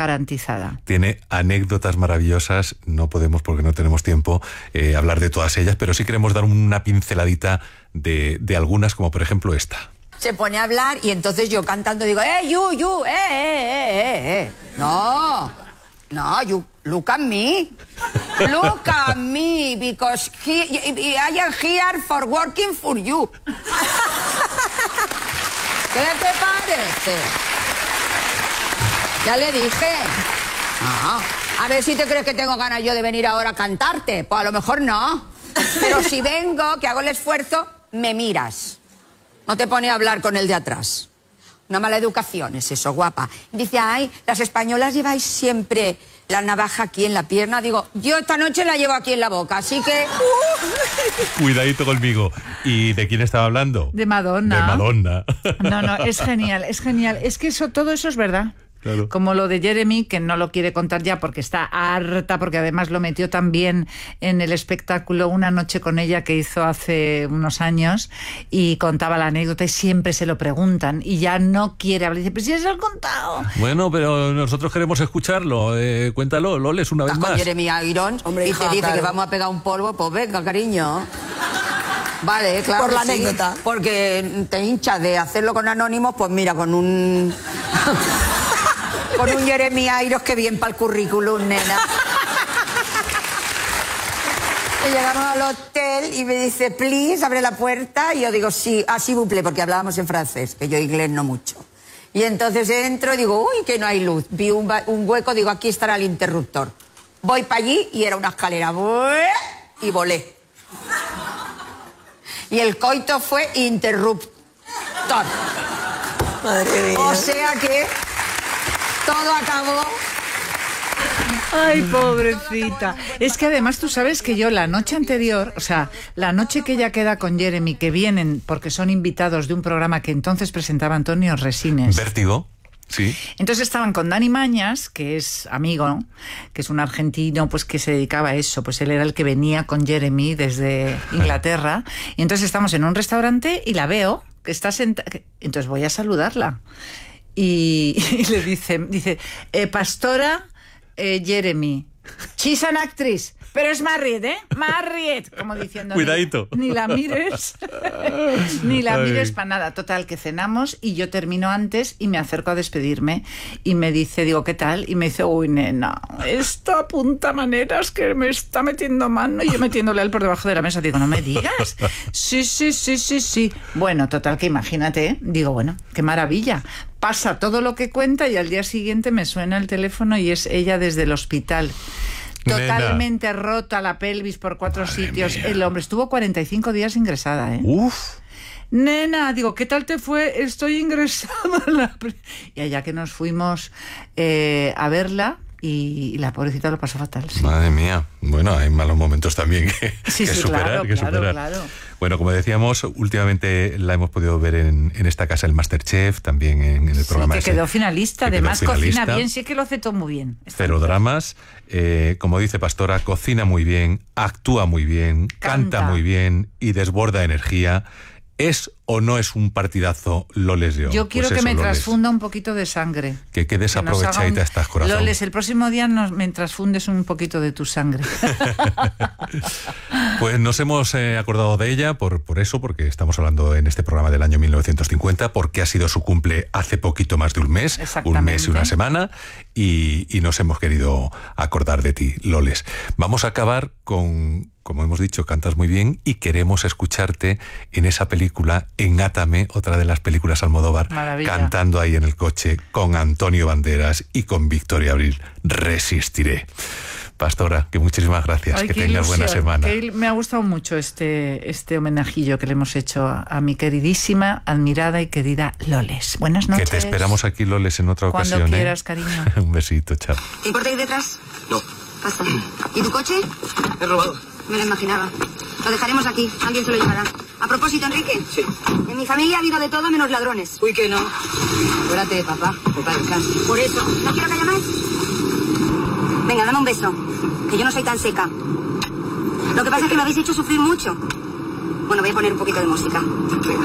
garantizada. Tiene anécdotas maravillosas, no podemos, porque no tenemos tiempo, hablar de todas ellas, pero sí queremos dar una pinceladita de algunas, como por ejemplo esta. Se pone a hablar y entonces yo cantando digo, you, No, you, look at me. Look at me, because I am here for working for you. ¿Qué te parece? Ya le dije. A ver si te crees que tengo ganas yo de venir ahora a cantarte. Pues a lo mejor no. Pero si vengo, que hago el esfuerzo, me miras. No te pone a hablar con el de atrás. Una mala educación es eso, guapa. Dice, ay, las españolas lleváis siempre la navaja aquí en la pierna. Digo, yo esta noche la llevo aquí en la boca, así que... Cuidadito conmigo. ¿Y de quién estaba hablando? De Madonna. De Madonna. No, es genial, es genial. Es que todo eso es verdad. Claro. Como lo de Jeremy, que no lo quiere contar ya porque está harta, porque además lo metió también en el espectáculo Una noche con ella que hizo hace unos años, y contaba la anécdota y siempre se lo preguntan y ya no quiere hablar. Dice, pero si ya se lo han contado. Bueno, pero nosotros queremos escucharlo. Cuéntalo, Loles, una vez más. Con Jeremy Irons, hombre, y te dice claro que vamos a pegar un polvo, pues venga, cariño. Vale, claro. Por la anécdota. Porque te hinchas de hacerlo con anónimos, pues mira, con un... con un Jeremy Irons, que bien para el currículum, nena. Y llegamos al hotel y me dice, please, abre la puerta. Y yo digo, sí, s'il vous plaît, porque hablábamos en francés, que yo inglés no mucho. Y entonces entro y digo, uy, que no hay luz. Vi un hueco, digo, aquí estará el interruptor. Voy para allí y era una escalera. Y volé. Y el coito fue interruptor. Madre mía. O sea que... todo acabó. Ay, pobrecita. Es que además tú sabes que yo la noche anterior, o sea, la noche que ella queda con Jeremy, que vienen porque son invitados de un programa que entonces presentaba Antonio Resines. Vértigo. Sí. Entonces estaban con Dani Mañas, que es amigo, ¿no? Que es un argentino, pues que se dedicaba a eso. Pues él era el que venía con Jeremy desde Inglaterra. Y entonces estamos en un restaurante y la veo que está sentada. Entonces voy a saludarla. Y le dice, Pastora Jeremy, she's an actress, pero es married, married, como diciendo, cuidadito, ni la mires, ni la mires para nada. Total, que cenamos y yo termino antes y me acerco a despedirme y me dice, digo, ¿qué tal? Y me dice, uy, nena, esto apunta maneras que me está metiendo mano, y yo metiéndole a él por debajo de la mesa. Digo, no me digas. Sí. Bueno, total, que imagínate, digo, bueno, qué maravilla. Pasa todo lo que cuenta y al día siguiente me suena el teléfono y es ella desde el hospital. Totalmente Nena. Rota la pelvis por 4 Madre sitios. Mía. El hombre estuvo 45 días ingresada, ¿eh? Uf. Nena, digo, ¿qué tal te fue? Estoy ingresada. Y allá que nos fuimos a verla, y la pobrecita lo pasó fatal. Sí. Madre mía. Bueno, hay malos momentos también que superar. Claro. Bueno, como decíamos, últimamente la hemos podido ver en esta casa, el MasterChef, también en el programa. Que quedó finalista, además cocina bien, sí que lo hace todo muy bien. Cero dramas. Como dice Pastora, cocina muy bien, actúa muy bien, canta muy bien y desborda energía. ¿Es o no es un partidazo Loles Lleó? Yo quiero que me transfunda un poquito de sangre. Que quedes aprovechadita estás, corazón. Loles, el próximo día me transfundes un poquito de tu sangre. Pues nos hemos acordado de ella por eso, porque estamos hablando en este programa del año 1950, porque ha sido su cumple hace poquito más de un mes y una semana, y nos hemos querido acordar de ti, Loles. Vamos a acabar con, como hemos dicho, cantas muy bien y queremos escucharte en esa película Engátame, otra de las películas Almodóvar, Maravilla. Cantando ahí en el coche con Antonio Banderas y con Victoria Abril. Resistiré. Pastora, que muchísimas gracias. Ay, que tengas buena semana. Me ha gustado mucho este homenajillo que le hemos hecho a mi queridísima, admirada y querida Loles. Buenas noches. Que te esperamos aquí, Loles, en otra ocasión. Cuando quieras, cariño. Un besito, chao. ¿Te importa ir detrás? No. Basta. ¿Y tu coche? He robado. Me lo imaginaba. Lo dejaremos aquí. Alguien se lo llevará. A propósito, Enrique. Sí. En mi familia ha habido de todo menos ladrones. Uy, que no. Acuérdate, papá. Por eso. ¿No quiero que haya más? Venga, dame un beso. Que yo no soy tan seca. Lo que pasa es que me habéis hecho sufrir mucho. Bueno, voy a poner un poquito de música.